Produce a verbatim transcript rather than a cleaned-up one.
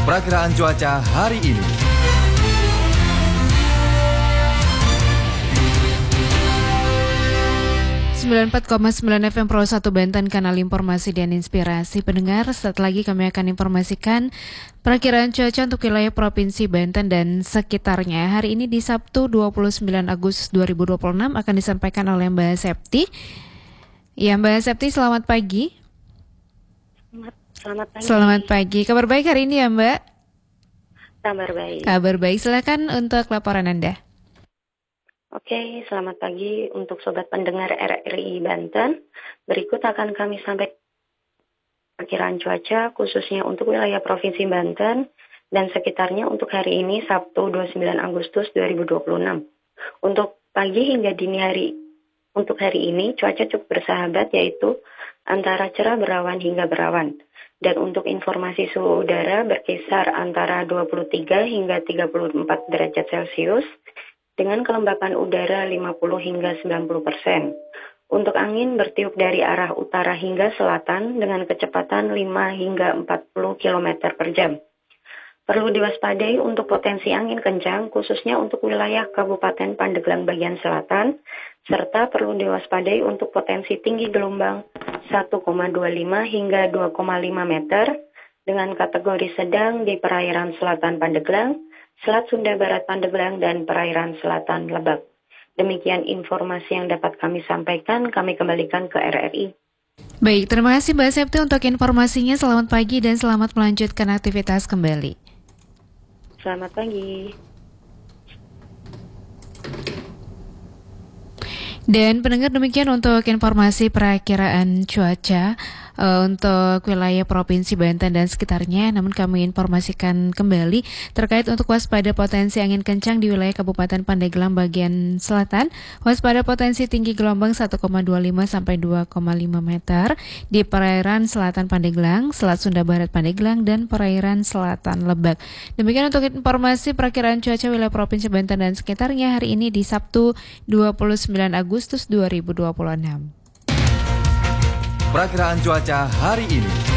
Perakiraan cuaca hari ini. sembilan puluh empat koma sembilan F M Pro satu Banten, kanal informasi dan inspirasi pendengar. Setelah lagi kami akan informasikan perakiraan cuaca untuk wilayah Provinsi Banten dan sekitarnya. Hari ini di Sabtu dua puluh sembilan Agustus dua ribu dua puluh enam akan disampaikan oleh Mbak Septi. Ya, Mbak Septi, selamat pagi. Selamat pagi. Selamat pagi. Kabar baik hari ini ya, Mbak? Kabar baik. Kabar baik. Silakan untuk laporan Anda. Oke, selamat pagi untuk sobat pendengar R R I Banten. Berikut akan kami sampaikan perkiraan cuaca khususnya untuk wilayah Provinsi Banten dan sekitarnya untuk hari ini Sabtu dua puluh sembilan Agustus dua ribu dua puluh enam. Untuk pagi hingga dini hari untuk hari ini cuaca cukup bersahabat, yaitu antara cerah berawan hingga berawan. Dan untuk informasi suhu udara berkisar antara dua puluh tiga hingga tiga puluh empat derajat Celcius dengan kelembapan udara lima puluh hingga sembilan puluh persen. Untuk angin bertiup dari arah utara hingga selatan dengan kecepatan lima hingga empat puluh kilometer per jam. Perlu diwaspadai untuk potensi angin kencang khususnya untuk wilayah Kabupaten Pandeglang bagian selatan, serta perlu diwaspadai untuk potensi tinggi gelombang satu koma dua lima hingga dua koma lima meter dengan kategori sedang di perairan selatan Pandeglang, Selat Sunda Barat Pandeglang, dan perairan selatan Lebak. Demikian informasi yang dapat kami sampaikan, kami kembalikan ke R R I. Baik, terima kasih Mbak Septi untuk informasinya. Selamat pagi dan selamat melanjutkan aktivitas kembali. Selamat pagi. Dan pendengar, demikian untuk informasi perakiraan cuaca uh, untuk wilayah Provinsi Banten dan sekitarnya. Namun kami informasikan kembali terkait untuk waspada potensi angin kencang di wilayah Kabupaten Pandeglang bagian selatan. Waspada potensi tinggi gelombang satu koma dua lima sampai dua koma lima meter di perairan selatan Pandeglang, Selat Sunda Barat Pandeglang, dan perairan selatan Lebak. Demikian untuk informasi perakiraan cuaca wilayah Provinsi Banten dan sekitarnya hari ini di Sabtu dua puluh sembilan Agustus dua ribu dua puluh enam. Perakiraan cuaca hari ini.